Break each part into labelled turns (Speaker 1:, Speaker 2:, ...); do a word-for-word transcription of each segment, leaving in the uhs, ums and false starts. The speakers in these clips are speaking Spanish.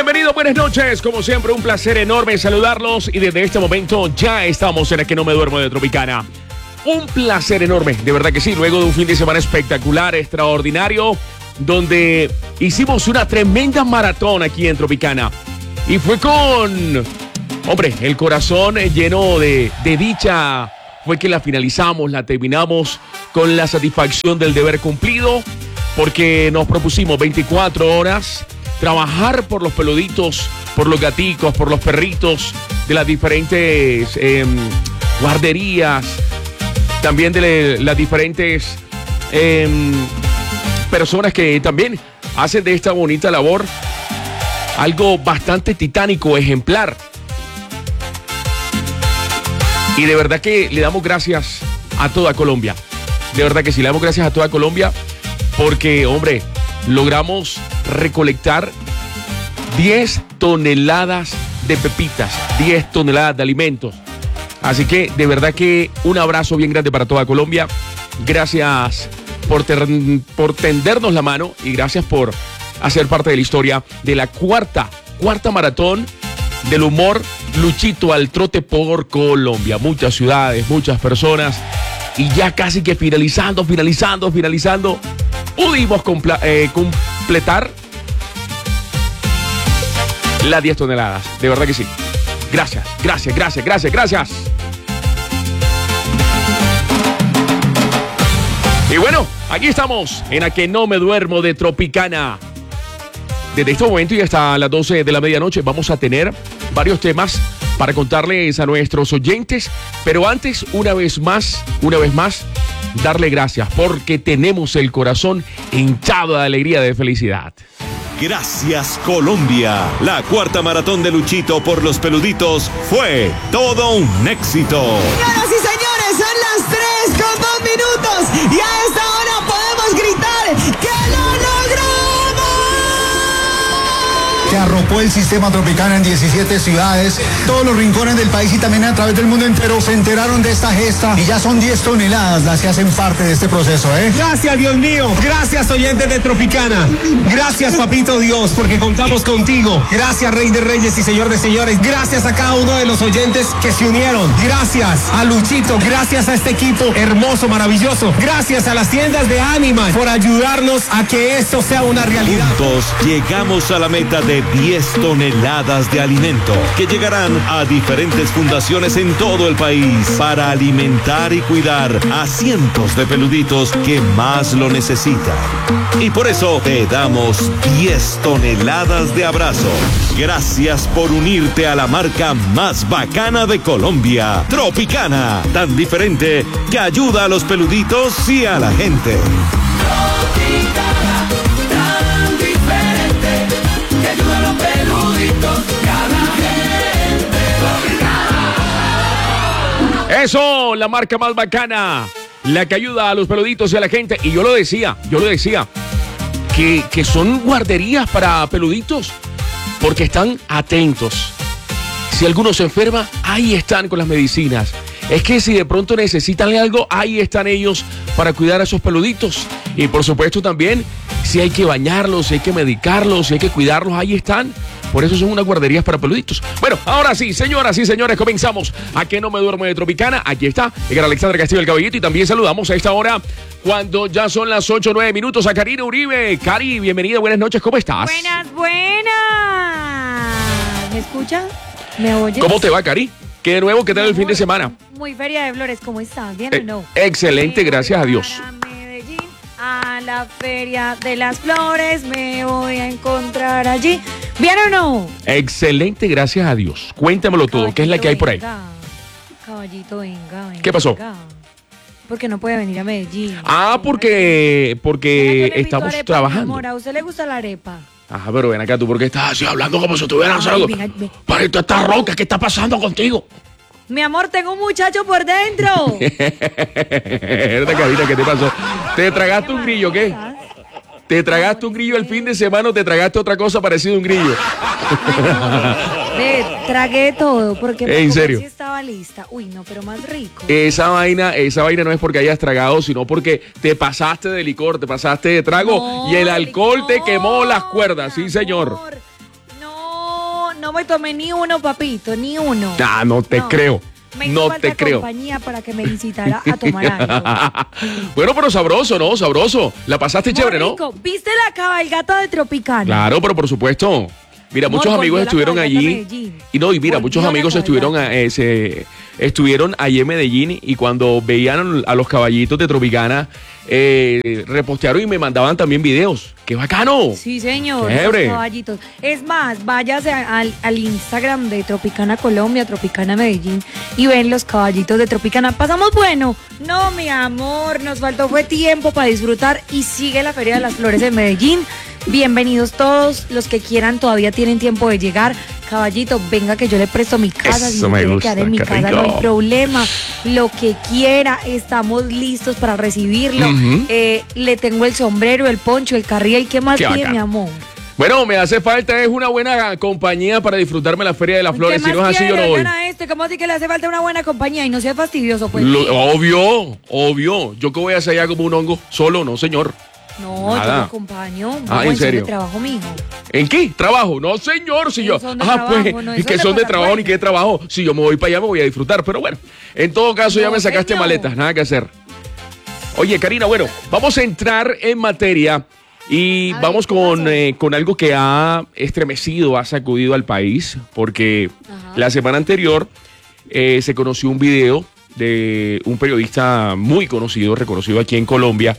Speaker 1: Bienvenidos, buenas noches. Como siempre, un placer enorme saludarlos. Y desde este momento ya estamos en el Que No Me Duermo de Tropicana. Un placer enorme, de verdad que sí. Luego de un fin de semana espectacular, extraordinario, donde hicimos una tremenda maratón aquí en Tropicana. Y fue con, hombre, el corazón lleno de, de dicha. Fue que la finalizamos, la terminamos con la satisfacción del deber cumplido, porque nos propusimos veinticuatro horas trabajar por los peluditos, por los gaticos, por los perritos de las diferentes eh, guarderías, también de las diferentes eh, personas que también hacen de esta bonita labor algo bastante titánico, ejemplar. Y de verdad que le damos gracias a toda Colombia. De verdad que sí, le damos gracias a toda Colombia porque, hombre, logramos recolectar diez toneladas de pepitas, diez toneladas de alimentos. Así que, de verdad que un abrazo bien grande para toda Colombia. Gracias por, ter- por tendernos la mano y gracias por hacer parte de la historia de la cuarta, cuarta maratón del humor Luchito al Trote por Colombia. Muchas ciudades, muchas personas y ya casi que finalizando, finalizando, finalizando, pudimos compla- eh, completar las diez toneladas. De verdad que sí. Gracias, gracias, gracias, gracias, gracias. Y bueno, aquí estamos en A Que No Me Duermo de Tropicana. Desde este momento y hasta las doce de la medianoche vamos a tener varios temas para contarles a nuestros oyentes. Pero antes, una vez más, una vez más, darle gracias porque tenemos el corazón hinchado de alegría, de felicidad.
Speaker 2: Gracias, Colombia. La cuarta maratón de Luchito por los peluditos fue todo un éxito.
Speaker 3: Señoras y señores, son las tres con dos minutos y a esta hora podemos gritar que lo logramos.
Speaker 4: Que arropó el sistema Tropicana en diecisiete ciudades, todos los rincones del país y también a través del mundo entero se enteraron de esta gesta y ya son diez toneladas las que hacen parte de este proceso, ¿eh?
Speaker 5: Gracias, Dios mío. Gracias, oyentes de Tropicana. Gracias, papito Dios, porque contamos contigo. Gracias, Rey de Reyes y Señor de Señores. Gracias a cada uno de los oyentes que se unieron. Gracias a Luchito. Gracias a este equipo hermoso, maravilloso. Gracias a las tiendas de Animal por ayudarnos a que esto sea una realidad.
Speaker 2: Juntos llegamos a la meta de diez toneladas de alimento que llegarán a diferentes fundaciones en todo el país para alimentar y cuidar a cientos de peluditos que más lo necesitan. Y por eso te damos diez toneladas de abrazos. Gracias por unirte a la marca más bacana de Colombia, Tropicana, tan diferente que ayuda a los peluditos y a la gente.
Speaker 6: Tropicana, tan diferente que ayuda a los peluditos y a la gente. Tropicana.
Speaker 1: Eso, la marca más bacana, la que ayuda a los peluditos y a la gente. Y yo lo decía, yo lo decía, que, que son guarderías para peluditos, porque están atentos. Si alguno se enferma, ahí están con las medicinas. Es que si de pronto necesitan algo, ahí están ellos para cuidar a esos peluditos. Y por supuesto también, si hay que bañarlos, si hay que medicarlos, si hay que cuidarlos, ahí están. Por eso son unas guarderías para peluditos. Bueno, ahora sí, señoras y señores, comenzamos A Que No Me Duermo de Tropicana. Aquí está el gran Alexander Castillo del Caballito. Y también saludamos a esta hora, cuando ya son las ocho o nueve minutos, a Karina Uribe. Cari, bienvenida, buenas noches, ¿cómo estás?
Speaker 7: Buenas, buenas. ¿Me escuchas? ¿Me oyes?
Speaker 1: ¿Cómo te va, Cari? ¿Qué de nuevo? ¿Qué tal el fin de semana?
Speaker 7: Muy Feria de Flores, ¿cómo estás? ¿Bien
Speaker 1: Eh,
Speaker 7: o no?
Speaker 1: excelente,
Speaker 7: Me
Speaker 1: gracias
Speaker 7: voy
Speaker 1: a Dios.
Speaker 7: para Medellín, a la Feria de las Flores, me voy a encontrar allí. ¿Bien o no?
Speaker 1: Excelente, gracias a Dios. Cuéntamelo todo, ¿qué es la que hay por ahí?
Speaker 7: Venga. Caballito, venga, venga.
Speaker 1: ¿Qué pasó?
Speaker 7: Venga. Porque no puede venir a Medellín.
Speaker 1: Ah, porque, porque
Speaker 7: Venga, yo le invito
Speaker 1: estamos
Speaker 7: arepa, mi
Speaker 1: trabajando.
Speaker 7: amor. ¿A usted le gusta la arepa?
Speaker 1: Ajá, pero ven acá, ¿tú por qué estás así hablando como si estuvieras
Speaker 7: Ay,
Speaker 1: algo?
Speaker 7: venga, ve.
Speaker 1: Parito, estás ronca, ¿qué está pasando contigo?
Speaker 7: Mi amor, tengo un muchacho por dentro.
Speaker 1: Verdad, Karina, ¿qué te pasó? ¿Te tragaste un grillo, qué? ¿Te tragaste un grillo el fin de semana o te tragaste otra cosa parecida a un grillo?
Speaker 7: Ve, tragué todo porque
Speaker 1: ¿En serio?
Speaker 7: sí estaba lista. Uy, no, pero más rico.
Speaker 1: Esa vaina, esa vaina no es porque hayas tragado, sino porque te pasaste de licor, te pasaste de trago
Speaker 7: No,
Speaker 1: y el alcohol te
Speaker 7: licor,
Speaker 1: quemó las cuerdas, sí señor.
Speaker 7: amor. No, no me tomé ni uno, papito, ni uno.
Speaker 1: Ah, no te
Speaker 7: No.
Speaker 1: creo.
Speaker 7: Me hizo
Speaker 1: No
Speaker 7: falta
Speaker 1: te creo.
Speaker 7: compañía para que me incitara a tomar algo.
Speaker 1: Bueno, pero sabroso, ¿no? Sabroso. La pasaste
Speaker 7: Muy
Speaker 1: chévere, ¿no?
Speaker 7: rico. ¿Viste la cabalgata de Tropicana?
Speaker 1: Claro, pero por supuesto. Mira,
Speaker 7: Amor,
Speaker 1: muchos amigos
Speaker 7: volvió la
Speaker 1: estuvieron
Speaker 7: cabalgata a
Speaker 1: allí.
Speaker 7: Medellín.
Speaker 1: Y no, y mira,
Speaker 7: Volvió
Speaker 1: muchos
Speaker 7: la
Speaker 1: amigos
Speaker 7: cabalgata.
Speaker 1: estuvieron a, eh, se- estuvieron allí en Medellín y cuando veían a los caballitos de Tropicana, eh, repostearon y me mandaban también videos. ¡Qué bacano!
Speaker 7: Sí, señor.
Speaker 1: Chévere.
Speaker 7: Los caballitos. Es más, váyase al, al Instagram de Tropicana Colombia, Tropicana Medellín y ven los caballitos de Tropicana. ¿Pasamos bueno? No, mi amor, nos faltó fue tiempo para disfrutar y sigue la Feria de las Flores en Medellín. Bienvenidos todos los que quieran, todavía tienen tiempo de llegar. Caballito, venga que yo le presto mi casa.
Speaker 1: Eso
Speaker 7: si
Speaker 1: me
Speaker 7: quiere
Speaker 1: gusta,
Speaker 7: quedar en mi
Speaker 1: qué
Speaker 7: casa, no hay
Speaker 1: rico.
Speaker 7: problema. Lo que quiera, estamos listos para recibirlo.
Speaker 1: Ujú.
Speaker 7: Eh, le tengo el sombrero, el poncho, el carriel. ¿Qué más
Speaker 1: Qué
Speaker 7: pide,
Speaker 1: bacano.
Speaker 7: mi amor?
Speaker 1: Bueno, me hace falta es una buena compañía para disfrutarme la Feria de las Flores.
Speaker 7: ¿Qué
Speaker 1: Si no
Speaker 7: más
Speaker 1: es así, yo
Speaker 7: quiere?
Speaker 1: no voy.
Speaker 7: Oigan a este, ¿cómo así que le hace falta una buena compañía y no sea fastidioso? Pues
Speaker 1: Lo- obvio, obvio. Yo que voy a hacer allá como un hongo solo, no, señor.
Speaker 7: no, yo
Speaker 1: nada.
Speaker 7: lo acompaño.
Speaker 1: Ah,
Speaker 7: No,
Speaker 1: ¿en serio?
Speaker 7: de trabajo, mijo.
Speaker 1: ¿En qué? ¿Trabajo? No, señor. Si
Speaker 7: Sí,
Speaker 1: yo.
Speaker 7: son de
Speaker 1: Ah,
Speaker 7: trabajo,
Speaker 1: pues.
Speaker 7: no,
Speaker 1: ¿Y
Speaker 7: eso
Speaker 1: que
Speaker 7: de
Speaker 1: son de
Speaker 7: pasar
Speaker 1: trabajo ni
Speaker 7: bueno.
Speaker 1: qué trabajo? Si yo me voy para allá, me voy a disfrutar. Pero bueno, en todo caso, ya
Speaker 7: No,
Speaker 1: me sacaste
Speaker 7: señor.
Speaker 1: maletas. Nada que hacer. Oye, Karina, bueno, vamos a entrar en materia y
Speaker 7: A ver,
Speaker 1: vamos
Speaker 7: ¿qué
Speaker 1: con,
Speaker 7: pasó?
Speaker 1: eh, con algo que ha estremecido, ha sacudido al país, porque
Speaker 7: Ajá.
Speaker 1: la semana anterior eh, se conoció un video de un periodista muy conocido, reconocido aquí en Colombia,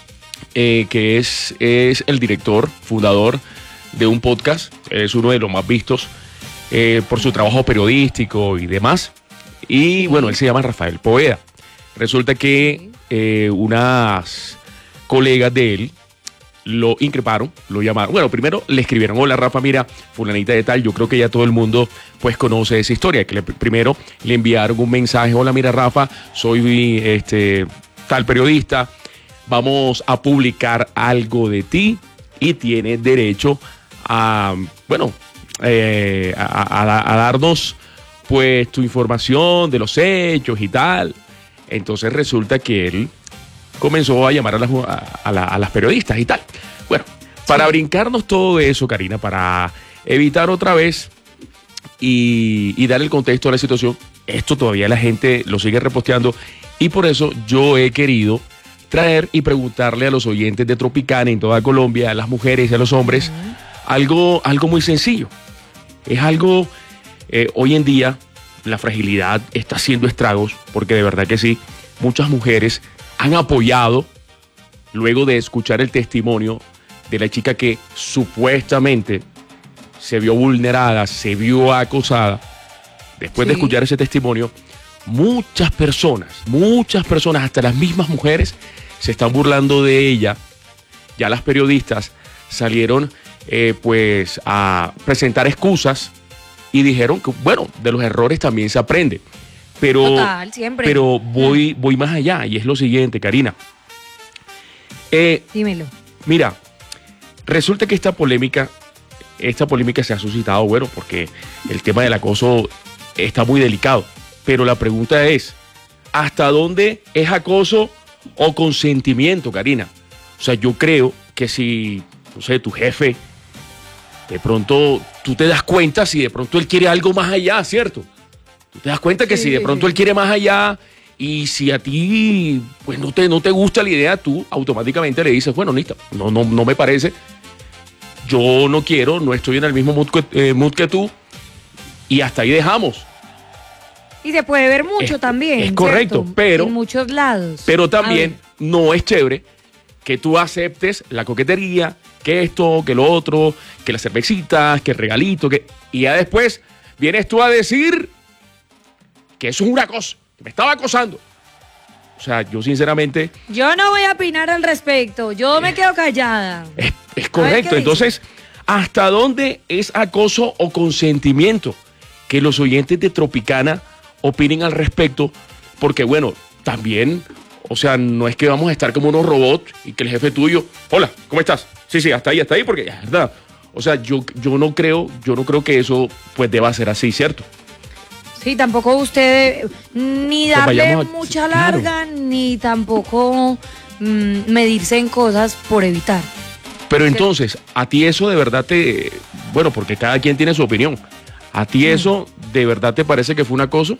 Speaker 1: eh, que es, es el director, fundador de un podcast, es uno de los más vistos eh, por su trabajo periodístico y demás. Y bueno, él se llama Rafael Poveda. Resulta que eh, unas colegas de él lo increparon, lo llamaron. Bueno, primero le escribieron: hola Rafa, mira, fulanita de tal. Yo creo que ya todo el mundo pues conoce esa historia. Que le- primero le enviaron un mensaje: hola, mira Rafa, soy este tal periodista, vamos a publicar algo de ti y tienes derecho a, bueno, eh, a, a- a darnos pues tu información de los hechos y tal. Entonces resulta que él comenzó a llamar a las, a, a la- a las periodistas y tal. Bueno, para brincarnos todo eso, Karina, para evitar otra vez y, y dar el contexto a la situación, esto todavía la gente lo sigue reposteando y por eso yo he querido traer y preguntarle a los oyentes de Tropicana en toda Colombia, a las mujeres y a los hombres, algo, algo muy sencillo. Es algo, eh, hoy en día, la fragilidad está haciendo estragos, porque de verdad que sí, muchas mujeres han apoyado, luego de escuchar el testimonio de la chica que supuestamente se vio vulnerada, se vio acosada. Después de
Speaker 7: Sí.
Speaker 1: escuchar ese testimonio, muchas personas, muchas personas, hasta las mismas mujeres, se están burlando de ella. Ya las periodistas salieron eh, pues a presentar excusas y dijeron que, bueno, de los errores también se aprende. Pero,
Speaker 7: Total, siempre.
Speaker 1: pero voy, voy más allá y es lo siguiente, Karina. Eh,
Speaker 7: Dímelo.
Speaker 1: Mira, resulta que esta polémica, esta polémica se ha suscitado, bueno, porque el tema del acoso está muy delicado. Pero la pregunta es, ¿hasta dónde es acoso o consentimiento, Karina? O sea, yo creo que si, no sé, tu jefe, de pronto tú te das cuenta si de pronto él quiere algo más allá, ¿cierto? Tú te das cuenta que
Speaker 7: Sí,
Speaker 1: si de
Speaker 7: sí,
Speaker 1: pronto
Speaker 7: sí.
Speaker 1: él quiere más allá y si a ti pues no te, no te gusta la idea, tú automáticamente le dices, bueno, Nita, no, no, no me parece, yo no quiero, no estoy en el mismo mood que, eh, mood que tú y hasta ahí dejamos.
Speaker 7: Y se puede ver mucho
Speaker 1: Es-
Speaker 7: también.
Speaker 1: es correcto,
Speaker 7: ¿cierto?
Speaker 1: pero-
Speaker 7: En muchos lados.
Speaker 1: Pero
Speaker 7: A
Speaker 1: también
Speaker 7: ver,
Speaker 1: no es chévere que tú aceptes la coquetería, que esto, que lo otro, que las cervecitas, que el regalito, que... Y ya después vienes tú a decir que eso es una cosa, que me estaba acosando. O sea, yo sinceramente...
Speaker 7: Yo no voy a opinar al respecto. Yo me quedo callada.
Speaker 1: Es, es
Speaker 7: ¿qué
Speaker 1: correcto.
Speaker 7: dice?
Speaker 1: Entonces, ¿hasta dónde es acoso o consentimiento? Que los oyentes de Tropicana opinen al respecto, porque bueno, también, o sea, no es que vamos a estar como unos robots y que el jefe tuyo, hola, ¿cómo estás? Sí, sí, hasta ahí, hasta ahí, porque es verdad. O sea, yo, yo no creo, yo no creo que eso pues deba ser así, ¿cierto?
Speaker 7: Sí, tampoco usted ni
Speaker 1: Pues
Speaker 7: darle
Speaker 1: vayamos a-
Speaker 7: mucha
Speaker 1: claro.
Speaker 7: larga, ni tampoco mm, medirse en cosas por evitar.
Speaker 1: Pero entonces, a ti eso de verdad te, bueno, porque cada quien tiene su opinión. ¿A ti eso de verdad te parece que fue un acoso?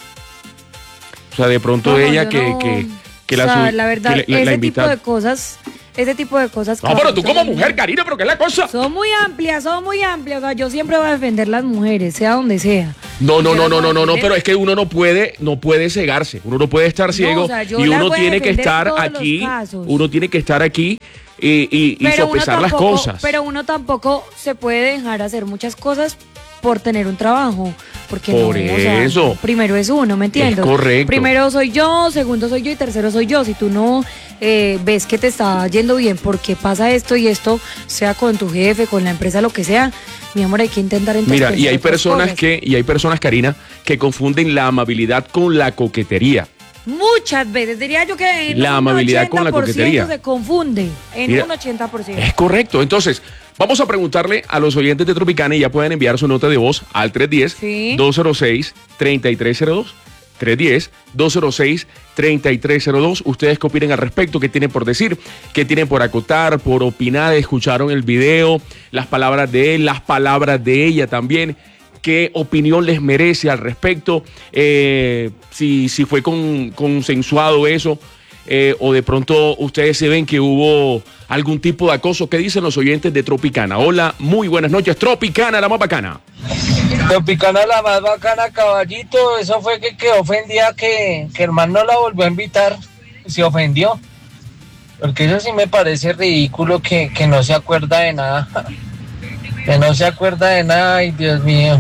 Speaker 1: O sea, de pronto
Speaker 7: No,
Speaker 1: ella
Speaker 7: yo
Speaker 1: que,
Speaker 7: no.
Speaker 1: que, que
Speaker 7: O
Speaker 1: la,
Speaker 7: sea,
Speaker 1: su-
Speaker 7: la verdad,
Speaker 1: que le- la
Speaker 7: ese
Speaker 1: invita-
Speaker 7: tipo de cosas, ese tipo de cosas.
Speaker 1: No,
Speaker 7: claro,
Speaker 1: pero tú como
Speaker 7: son-
Speaker 1: mujer, Karina, ¿pero qué es la cosa?
Speaker 7: Son muy amplias, son muy amplias. O sea, yo siempre voy a defender las mujeres, sea donde sea.
Speaker 1: No, no,
Speaker 7: Yo
Speaker 1: no,
Speaker 7: las
Speaker 1: no,
Speaker 7: voy
Speaker 1: no,
Speaker 7: a
Speaker 1: no, no,
Speaker 7: defender.
Speaker 1: pero es que uno no puede, no puede cegarse, uno no puede estar ciego
Speaker 7: o sea, yo
Speaker 1: y
Speaker 7: las
Speaker 1: uno
Speaker 7: voy a
Speaker 1: tiene que
Speaker 7: defender
Speaker 1: estar
Speaker 7: todos los
Speaker 1: aquí,
Speaker 7: casos.
Speaker 1: uno tiene que estar aquí y, y, y
Speaker 7: Pero uno
Speaker 1: sopesar las
Speaker 7: tampoco-
Speaker 1: cosas.
Speaker 7: Pero uno tampoco se puede dejar hacer muchas cosas por tener un trabajo. Porque
Speaker 1: Por
Speaker 7: no, o sea,
Speaker 1: eso.
Speaker 7: primero es uno, ¿me entiendes?
Speaker 1: Es correcto.
Speaker 7: Primero soy yo, segundo soy yo y tercero soy yo. Si tú no eh, ves que te está yendo bien porque pasa esto y esto, sea con tu jefe, con la empresa, lo que sea, mi amor, hay que intentar entonces
Speaker 1: Mira, y
Speaker 7: pensar
Speaker 1: hay
Speaker 7: otras
Speaker 1: personas
Speaker 7: cosas.
Speaker 1: que, y hay personas, Karina, que confunden la amabilidad con la coquetería.
Speaker 7: Muchas veces, diría yo que en
Speaker 1: La
Speaker 7: un
Speaker 1: amabilidad con la
Speaker 7: ochenta por ciento
Speaker 1: coquetería.
Speaker 7: se confunde, en
Speaker 1: Mira,
Speaker 7: un ochenta por ciento.
Speaker 1: Es correcto. Entonces, vamos a preguntarle a los oyentes de Tropicana y ya pueden enviar su nota de voz al tres uno cero, dos cero seis, tres tres cero dos. tres uno cero, dos cero seis, tres tres cero dos. Ustedes qué opinen al respecto, qué tienen por decir, qué tienen por acotar, por opinar, escucharon el video, las palabras de él, las palabras de ella también. ¿Qué opinión les merece al respecto? Eh, si, si fue con, consensuado eso, eh, o de pronto ustedes se ven que hubo algún tipo de acoso. ¿Qué dicen los oyentes de Tropicana? Hola, muy buenas noches. Tropicana, la más bacana.
Speaker 8: Tropicana la más bacana, caballito. Eso fue que quedó ofendida que, que el man no la volvió a invitar. Se ofendió. Porque eso sí me parece ridículo que, que no se acuerda de nada. Que no se acuerda de nada, ay Dios mío.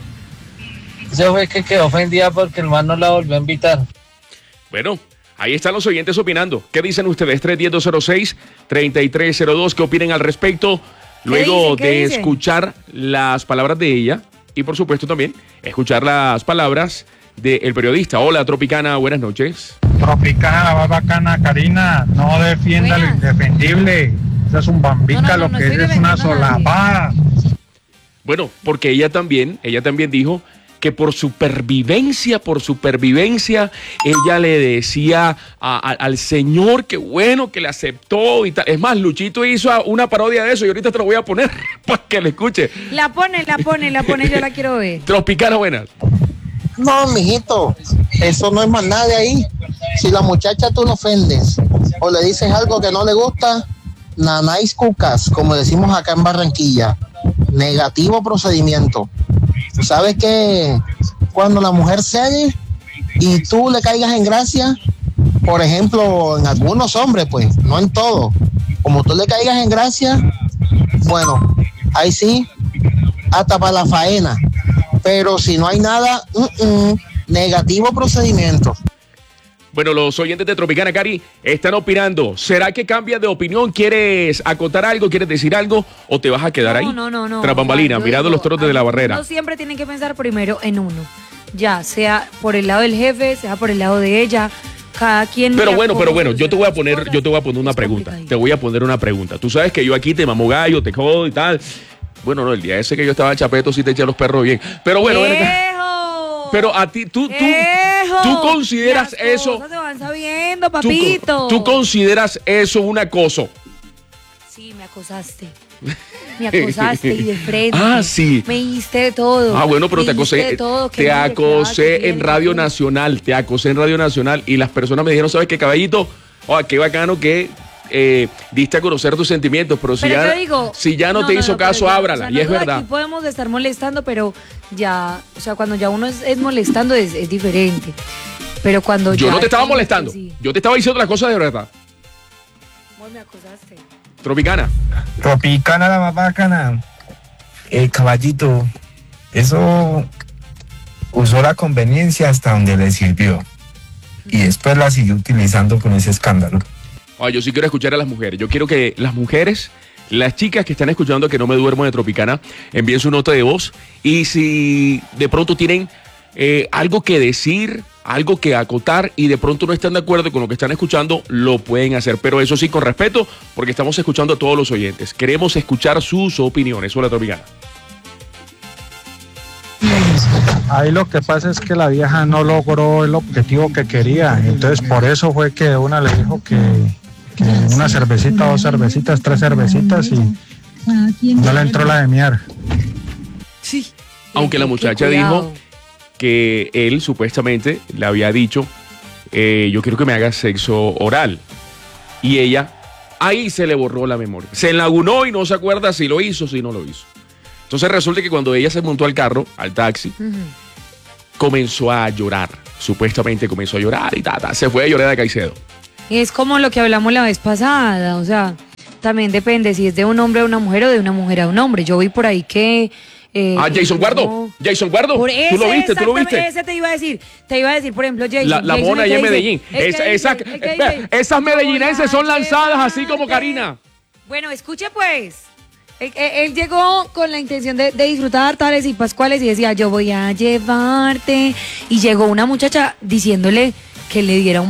Speaker 8: Eso fue que quedó ofendida porque el man no la volvió a invitar.
Speaker 1: Bueno, ahí están los oyentes opinando. ¿Qué dicen ustedes? tres uno cero, dos cero seis, tres tres cero dos. ¿Qué opinen al respecto? Luego
Speaker 7: dicen? ¿Qué
Speaker 1: de
Speaker 7: dicen?
Speaker 1: escuchar las palabras de ella y por supuesto también escuchar las palabras del periodista. Hola, Tropicana, buenas noches.
Speaker 9: Tropicana, la más bacana, Karina, no defienda lo
Speaker 7: Buenas.
Speaker 9: indefendible. Eso es un bambica,
Speaker 7: No, no, no,
Speaker 9: lo
Speaker 7: no
Speaker 9: que
Speaker 7: estoy
Speaker 9: es es una
Speaker 7: defendiendo a nadie.
Speaker 9: solapada.
Speaker 1: Bueno, porque ella también, ella también dijo que por supervivencia, por supervivencia, ella le decía a- a- al señor que bueno, que le aceptó y tal. Es más, Luchito hizo una parodia de eso y ahorita te lo voy a poner para que le escuche.
Speaker 7: La pone, la pone, la pone, yo la quiero ver.
Speaker 1: Tropicana, buenas.
Speaker 10: No, mijito, eso no es más nada de ahí. Si la muchacha tú la ofendes o le dices algo que no le gusta, nanáis cucas, como decimos acá en Barranquilla. Negativo procedimiento. ¿Sabes que cuando la mujer cede y tú le caigas en gracia, por ejemplo, en algunos hombres, pues, no en todos, como tú le caigas en gracia, bueno, ahí sí, hasta para la faena. Pero si no hay nada, uh -uh, negativo procedimiento.
Speaker 1: Bueno, los oyentes de Tropicana, Cari, están opinando. ¿Será que cambias de opinión? ¿Quieres acotar algo? ¿Quieres decir algo? ¿O te vas a quedar ahí?
Speaker 7: No, no, no, no.
Speaker 1: Tras bambalina,
Speaker 7: O sea, yo
Speaker 1: mirando
Speaker 7: digo,
Speaker 1: los toros desde la barrera.
Speaker 7: Uno siempre tiene que pensar primero en uno. Ya, sea por el lado del jefe, sea por el lado de ella. Cada quien.
Speaker 1: Pero
Speaker 7: mira
Speaker 1: bueno,
Speaker 7: cómo
Speaker 1: pero bueno, yo te voy a
Speaker 7: soluciona
Speaker 1: poner,
Speaker 7: las
Speaker 1: yo te voy a poner una
Speaker 7: cosas.
Speaker 1: pregunta.
Speaker 7: Es complicadito.
Speaker 1: Te voy a poner una pregunta. Tú sabes que yo aquí te mamo gallo, te jodo y tal. Bueno, no, el día ese que yo estaba chapeto sí te eché a los perros bien. Pero bueno, ven acá.
Speaker 7: ¡Ejo!
Speaker 1: Pero a ti, tú, tú,
Speaker 7: ¡Ejo!
Speaker 1: tú consideras
Speaker 7: Las
Speaker 1: eso.
Speaker 7: cosas se van sabiendo,
Speaker 1: Tú,
Speaker 7: papito.
Speaker 1: tú consideras eso un acoso.
Speaker 7: Sí, me acosaste. Me acosaste y de frente.
Speaker 1: Ah, sí.
Speaker 7: Me hiciste de todo.
Speaker 1: Ah, bueno, pero
Speaker 7: Me
Speaker 1: te
Speaker 7: dijiste
Speaker 1: acosé,
Speaker 7: de todo, que
Speaker 1: te
Speaker 7: mire, que
Speaker 1: acosé
Speaker 7: va, que
Speaker 1: en
Speaker 7: viene,
Speaker 1: Radio
Speaker 7: que viene.
Speaker 1: Nacional, te acosé en Radio Nacional y las personas me dijeron, ¿sabes qué, caballito? Oh, qué bacano que eh, diste a conocer tus sentimientos, pero si
Speaker 7: Pero
Speaker 1: ya,
Speaker 7: yo digo,
Speaker 1: si ya no, te hizo
Speaker 7: pero
Speaker 1: caso,
Speaker 7: ya,
Speaker 1: ábrala,
Speaker 7: o sea,
Speaker 1: y es
Speaker 7: nosotros
Speaker 1: verdad.
Speaker 7: Aquí podemos estar molestando, pero ya, o sea, cuando ya uno es, es molestando es, es diferente. Pero cuando
Speaker 1: Yo
Speaker 7: ya
Speaker 1: no te estaba
Speaker 7: sí,
Speaker 1: molestando,
Speaker 7: sí.
Speaker 1: yo te estaba diciendo las cosas de verdad.
Speaker 7: Vos me acosaste.
Speaker 1: Tropicana.
Speaker 9: Tropicana, la más bacana.
Speaker 11: El caballito, eso usó la conveniencia hasta donde le sirvió. Y después la siguió utilizando con ese escándalo.
Speaker 1: Ay, yo sí quiero escuchar a las mujeres. Yo quiero que las mujeres, las chicas que están escuchando Que No Me Duermo de Tropicana, envíen su nota de voz. Y si de pronto tienen eh, algo que decir, algo que acotar y de pronto no están de acuerdo con lo que están escuchando, lo pueden hacer. Pero eso sí, con respeto, porque estamos escuchando a todos los oyentes. Queremos escuchar sus opiniones. Hola, Tropicana.
Speaker 9: Ahí lo que pasa es que la vieja no logró el objetivo que quería. Entonces por eso fue que una le dijo que, que una cervecita, dos cervecitas, tres cervecitas y no le entró la de miar.
Speaker 7: Sí.
Speaker 1: Aunque la muchacha dijo que él supuestamente le había dicho, eh, yo quiero que me hagas sexo oral. Y ella, ahí se le borró la memoria. Se enlagunó y no se acuerda si lo hizo o si no lo hizo. Entonces resulta que cuando ella se montó al carro, al taxi, uh-huh. comenzó a llorar. Supuestamente comenzó a llorar y ta, ta, se fue a llorar de Caicedo.
Speaker 7: Es como lo que hablamos la vez pasada, o sea, también depende si es de un hombre a una mujer o de una mujer a un hombre. Yo vi por ahí que... Eh,
Speaker 1: ah, Jason Guardo, no. Jason Guardo,
Speaker 7: por ese,
Speaker 1: tú lo viste, tú lo viste.
Speaker 7: Ese te iba a decir, te iba a decir, por ejemplo, Jason.
Speaker 1: La, la
Speaker 7: Jason
Speaker 1: mona allá en
Speaker 7: dice,
Speaker 1: Medellín. Esa, esa,
Speaker 7: dice,
Speaker 1: dice, esas medellinenses son lanzadas así como Karina.
Speaker 7: Bueno, escuche pues. Él, él, él llegó con la intención de, de disfrutar tales y pascuales y decía, yo voy a llevarte. Y llegó una muchacha diciéndole que le diera un